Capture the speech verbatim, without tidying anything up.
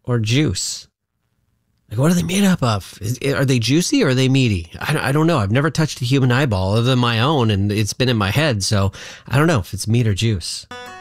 or juice? Like, what are they made up of? Is, are they juicy or are they meaty? I, I don't know. I've never touched a human eyeball other than my own, and it's been in my head, so I don't know if it's meat or juice.